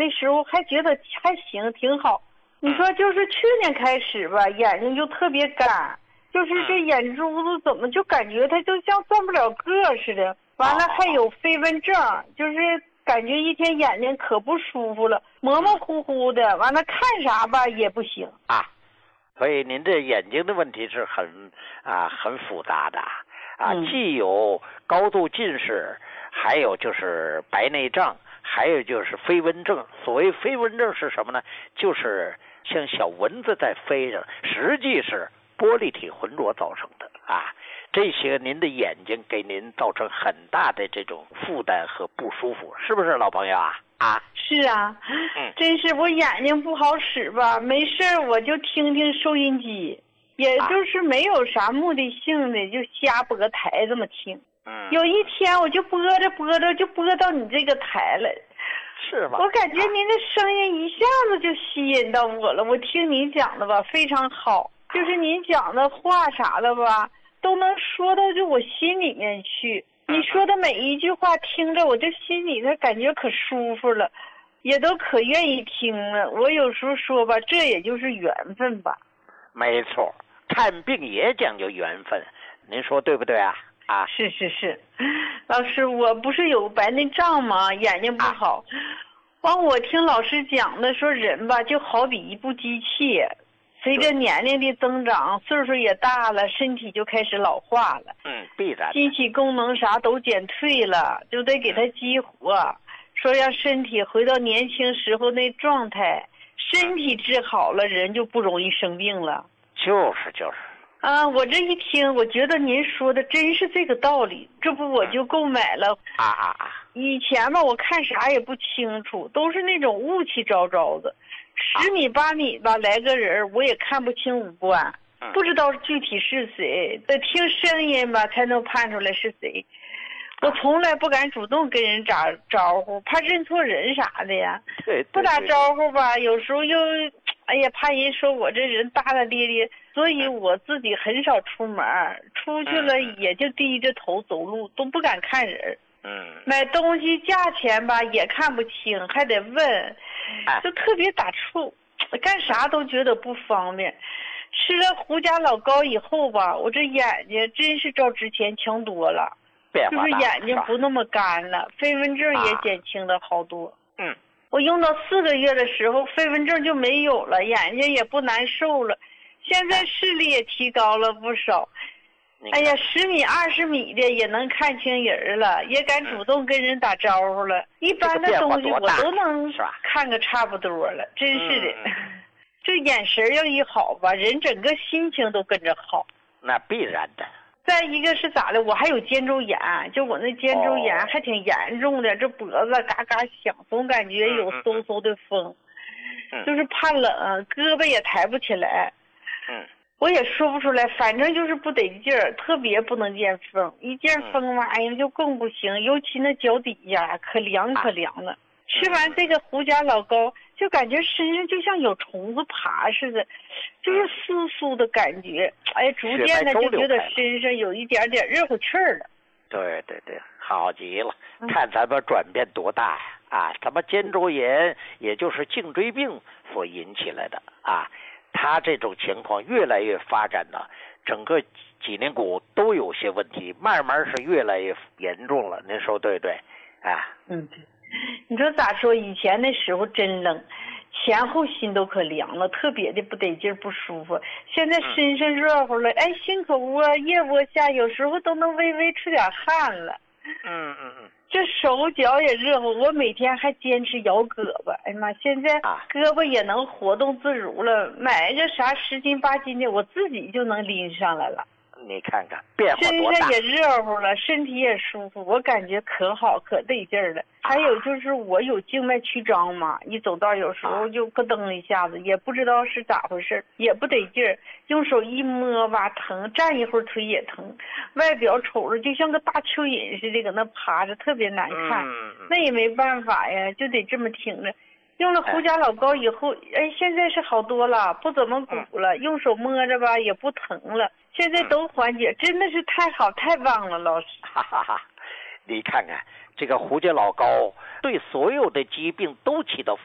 那时候还觉得还行，挺好。你说就是去年开始吧，眼睛就特别干，就是这眼珠子怎么就感觉它就像转不了个似的。完了还有飞蚊症，就是感觉一天眼睛可不舒服了，模模糊糊的，完了看啥吧也不行啊。所以您这眼睛的问题是很复杂的啊，既有高度近视，还有就是白内障，还有就是飞蚊症。所谓飞蚊症是什么呢？就是像小蚊子在飞着，实际是玻璃体浑浊造成的啊。这些您的眼睛给您造成很大的这种负担和不舒服，是不是老朋友啊？ 是啊，真是我眼睛不好使吧，没事我就听听收音机，也就是没有啥目的性的，就瞎播台这么听。有一天我就播着就播到你这个台了， 是吧？ 我感觉您的声音一下子就吸引到我了。我听您讲的吧非常好，就是您讲的话啥的吧都能说到就我心里面去。你说的每一句话听着我这心里头感觉可舒服了，也都可愿意听了。我有时候说吧，这也就是缘分吧。 没错，看病也讲究缘分，您说对不对啊？ 是，老师，我不是有白内障吗？眼睛不好。完，我听老师讲的说，人吧就好比一部机器，随着年龄的增长，岁数也大了，身体就开始老化了。 必然。 机器功能啥都减退了，就得给它激活，说让身体回到年轻时候那状态。身体治好了，人就不容易生病了。 就是我这一听，我觉得您说的真是这个道理，这不我就购买了。以前吧，我看啥也不清楚，都是那种雾气昭昭的，10米8米吧来个人，我也看不清五官，不知道具体是谁，得听声音吧才能判出来是谁。我从来不敢主动跟人打招呼，怕认错人啥的呀。不打招呼吧，有时候又怕人说我这人大大咧咧，所以我自己很少出门，出去了也就低着头走路，都不敢看人。买东西价钱吧也看不清，还得问，就特别打怵，干啥都觉得不方便。吃了胡家老膏以后吧，我这眼睛真是照之前强多了，就是眼睛不那么干了，飞蚊症也减轻了好多。我用到4个月的时候，飞蚊症就没有了，眼睛也不难受了，现在视力也提高了不少。10米20米的也能看清人了，也敢主动跟人打招呼了。一般的东西我都能看个差不多了，真是的。这眼神要一好吧，人整个心情都跟着好。 那必然的。 再一个是咋的，我还有肩周炎，就我那肩周炎还挺严重的，这脖子嘎嘎响，总感觉有嗖嗖的风，就是怕冷，胳膊也抬不起来。我也说不出来，反正就是不得劲儿，特别不能见风，一见风玩意就更不行，尤其那脚底下可凉了。吃完这个胡家老膏，就感觉身上就像有虫子爬似的，就是酥酥的感觉。逐渐的就觉得身上有一点点热乎气儿了。 对，好极了，看咱们转变多大呀！咱们肩周炎也就是颈椎病所引起来的他这种情况越来越发展了，整个脊梁骨都有些问题，慢慢是越来越严重了。您说对不对？ 对。你说咋说？以前那时候真冷，前后心都可凉了，特别的不得劲不舒服。现在身上热乎了，心口窝、腋窝下有时候都能微微出点汗了。这手脚也热乎，我每天还坚持摇胳膊。哎呀妈，现在胳膊也能活动自如了，买个啥10斤8斤的，我自己就能拎上来了。 你看看变化多大， 身上也热乎了，身体也舒服，我感觉可好可得劲儿了。还有就是我有静脉曲张嘛，一走道有时候就咯噔一下子，也不知道是咋回事，也不得劲儿，用手一摸吧疼，站一会儿腿也疼，外表瞅着就像个大蚯蚓似的搁那趴着，特别难看。那也没办法呀，就得这么挺着。用了胡家老膏以后，现在是好多了，不怎么鼓了，用手摸着吧也不疼了，现在都缓解，真的是太好太棒了，老师。 你看看这个胡家老膏对所有的疾病都起到